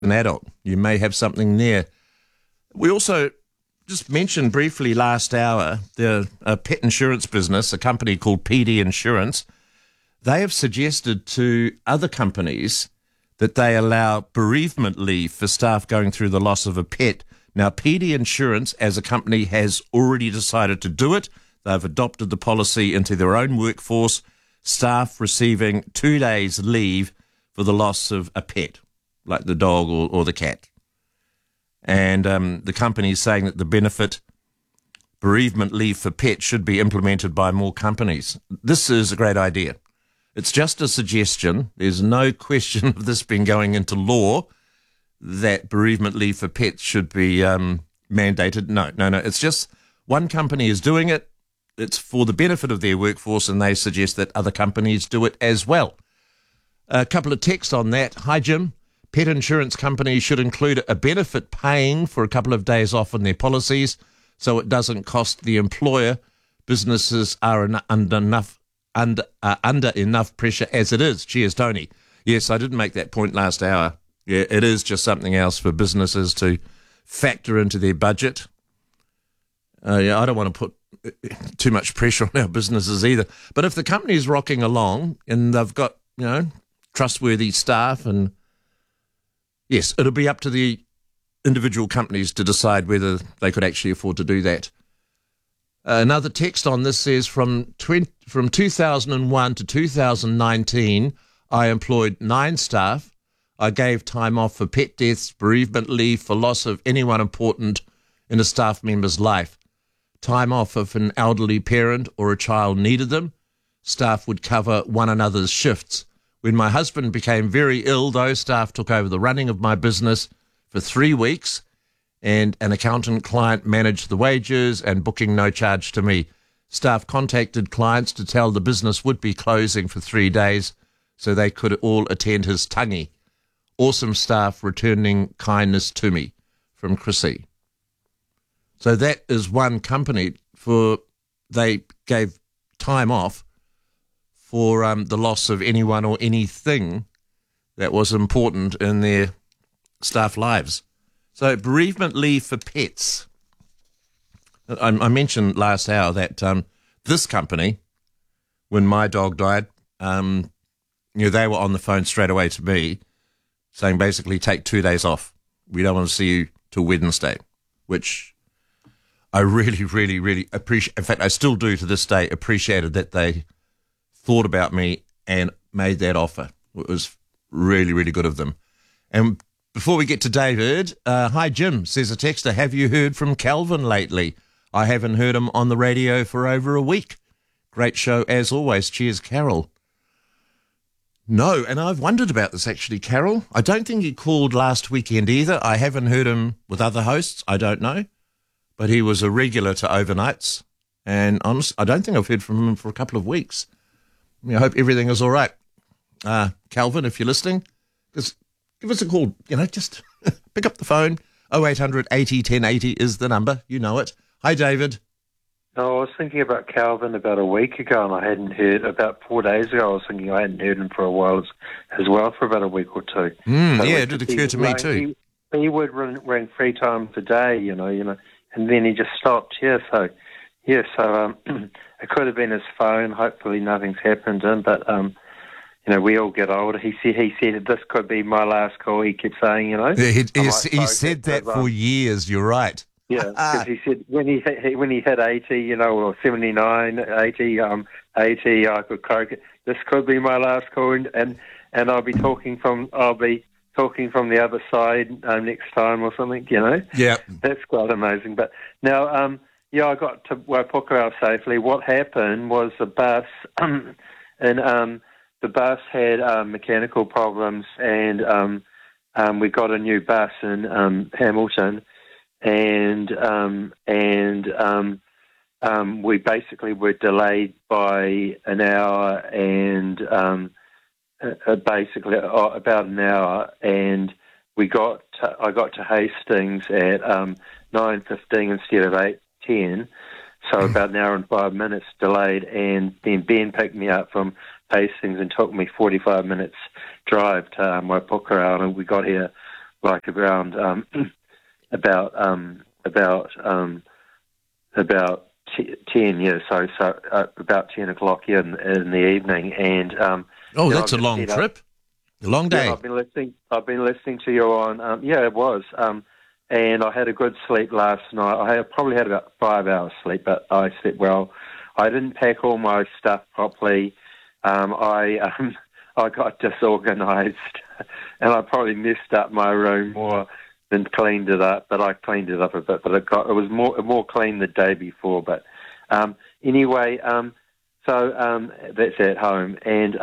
an adult. You may have something there. We also just mentioned briefly last hour a pet insurance business, a company called PD Insurance. They have suggested to other companies that they allow bereavement leave for staff going through the loss of a pet. Now, PD Insurance, as a company, has already decided to do it. They've adopted the policy into their own workforce, staff receiving 2 days leave for the loss of a pet, like the dog or the cat. And the company is saying that the benefit bereavement leave for pets should be implemented by more companies. This is a great idea. It's just a suggestion. There's no question of this being going into law that bereavement leave for pets should be mandated. No. It's just one company is doing it. It's for the benefit of their workforce, and they suggest that other companies do it as well. A couple of texts on that. Hi, Jim. Pet insurance companies should include a benefit paying for a couple of days off in their policies so it doesn't cost the employer. Businesses are under enough pressure as it is. Cheers, Tony. Yes, I didn't make that point last hour. Yeah, it is just something else for businesses to factor into their budget. I don't want to put too much pressure on our businesses either. But if the company is rocking along and they've got, trustworthy staff, and yes, it'll be up to the individual companies to decide whether they could actually afford to do that. Another text on this says, from 2001 to 2019, I employed 9 staff. I gave time off for pet deaths, bereavement leave for loss of anyone important in a staff member's life. Time off if an elderly parent or a child needed them. Staff would cover one another's shifts. When my husband became very ill, those staff took over the running of my business for 3 weeks, and an accountant client managed the wages and booking no charge to me. Staff contacted clients to tell the business would be closing for 3 days so they could all attend his tangi. Awesome staff returning kindness to me. From Chrissy. So that is one company they gave time off for the loss of anyone or anything that was important in their staff lives. So bereavement leave for pets. I mentioned last hour that this company, when my dog died, they were on the phone straight away to me saying basically take 2 days off. We don't want to see you till Wednesday, which I really, really, really appreciate. In fact, I still do to this day, appreciated that they thought about me and made that offer. It was really, really good of them. And before we get to David, hi, Jim, says a texter, have you heard from Calvin lately? I haven't heard him on the radio for over a week. Great show as always. Cheers, Carol. No, and I've wondered about this actually, Carol. I don't think he called last weekend either. I haven't heard him with other hosts. I don't know. But he was a regular to overnights. And honestly, I don't think I've heard from him for a couple of weeks. I hope everything is all right. Calvin, if you're listening, just give us a call. Just pick up the phone. 0800 80 1080 is the number. You know it. Hi, David. No, I was thinking about Calvin about a week ago, and I hadn't heard, about 4 days ago, I was thinking I hadn't heard him for a while as well, for about a week or two. It did occur to me too. He would ring 3 times a day, and then he just stopped. So it could have been his phone. Hopefully nothing's happened to him, but we all get older. He said this could be my last call. He kept saying, Yeah, he said that for years. You're right. Yeah, because he said when he hit 80, or 79, 80, 80, I could croak it. This could be my last call, and I'll be talking from the other side next time or something. Yeah, that's quite amazing. But now, I got to Waipukurau safely. What happened was the bus, and the bus had mechanical problems, and we got a new bus in Hamilton. And we basically were delayed by an hour, and basically about an hour. And I got to Hastings at 9:15 instead of 8:10, so about an hour and 5 minutes delayed. And then Ben picked me up from Hastings and took me 45 minutes drive to Waipukurau, and we got here like around about 10, about 10 o'clock in the evening, and that's a long trip, a long day. Yeah, I've been listening to you on. It was, and I had a good sleep last night. I probably had about 5 hours sleep, but I slept well. I didn't pack all my stuff properly. I got disorganised, and I probably messed up my room more than cleaned it up. But I cleaned it up a bit. But it was more clean the day before. But anyway, so that's at home, and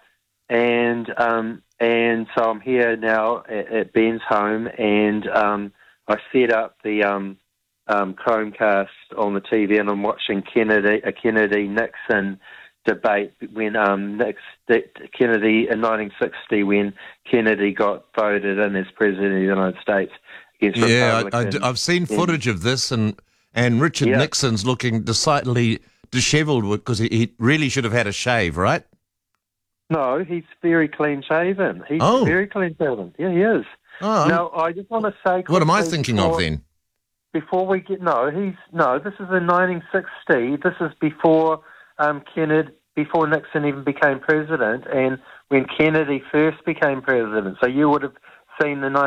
so I'm here now at Ben's home, and I set up the Chromecast on the TV, and I'm watching a Kennedy-Nixon debate when Kennedy in 1960, when Kennedy got voted in as president of the United States against Republicans. I've seen footage of this, and Richard Nixon's looking decidedly dishevelled because he really should have had a shave, right? No, he's very clean-shaven. He's very clean-shaven. Yeah, he is. Oh. Now, I just want to say... What am I thinking of then? Before we get... this is in 1960. This is before before Nixon even became president, and when Kennedy first became president. So you would have seen the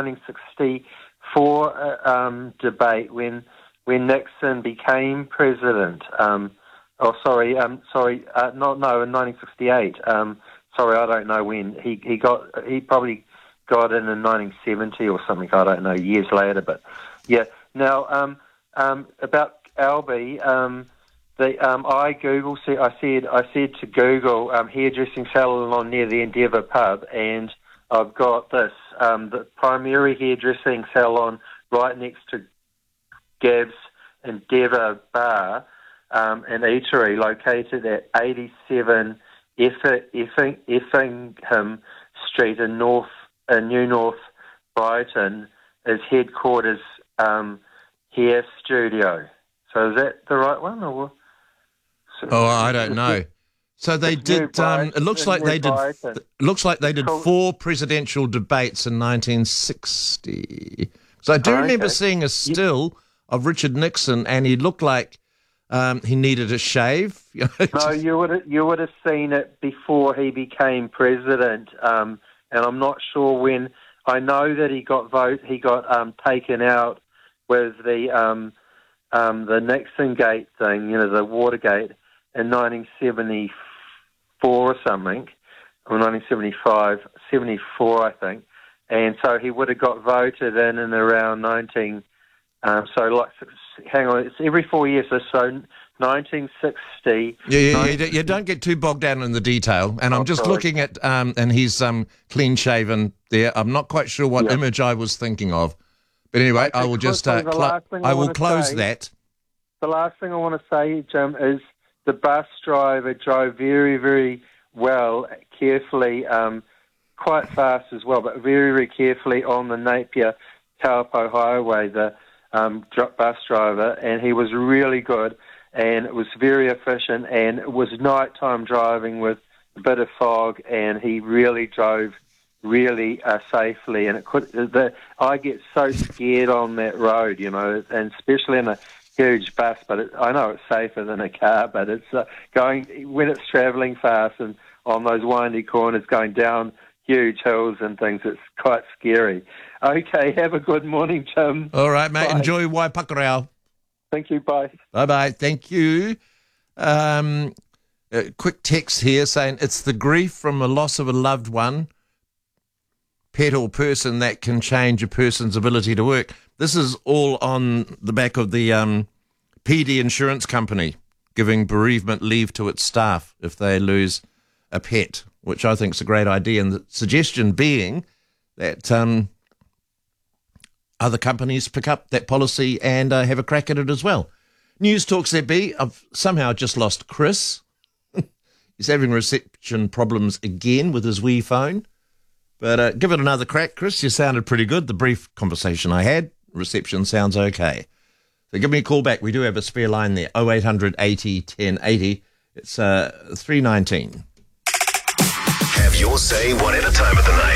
1964 debate when Nixon became president. In 1968. Sorry, I don't know when. He probably got in 1970 or something. I don't know, years later. But yeah. Now about Albie, I said to Google hairdressing salon near the Endeavour pub, and I've got this the primary hairdressing salon right next to Gab's Endeavour bar and eatery, located at 87 Effingham Street in New North Brighton, is headquarters hair studio. So is that the right one, or? I don't know. So they did. It looks like they did. Looks like they did 4 presidential debates in 1960. So I do remember seeing a still of Richard Nixon, and he looked like he needed a shave. No, you would have seen it before he became president, and I'm not sure when. I know that he got taken out with the Nixon Gate thing, the Watergate, in 1974 or something, or 1975, 74, I think. And so he would have got voted in around 19. Hang on, it's every 4 years or so. 1960. You don't get too bogged down in the detail. And I'm just looking at, and he's clean shaven there. I'm not quite sure what image I was thinking of. But anyway, okay, I will just close that. The last thing I want to say, Jim, is the bus driver drove very, very well, carefully, quite fast as well, but very, very carefully on the Napier-Taupo Highway, the bus driver, and he was really good, and it was very efficient, and it was nighttime driving with a bit of fog, and he really drove really safely, and I get so scared on that road, and especially in a huge bus, but I know it's safer than a car, but it's when it's travelling fast and on those windy corners going down huge hills and things, it's quite scary. Okay, have a good morning, Tim. All right, mate. Bye. Enjoy Waipakarau. Thank you. Bye. Bye-bye. Thank you. A quick text here saying it's the grief from the loss of a loved one, pet or person, that can change a person's ability to work. This is all on the back of the PD insurance company giving bereavement leave to its staff if they lose a pet, which I think is a great idea. And the suggestion being that other companies pick up that policy and have a crack at it as well. News Talk ZB. I've somehow just lost Chris. He's having reception problems again with his Wii phone. But give it another crack, Chris. You sounded pretty good. The brief conversation I had, reception sounds okay. So give me a call back. We do have a spare line there, 0800 80 1080. It's 319. Have your say whatever time of the night.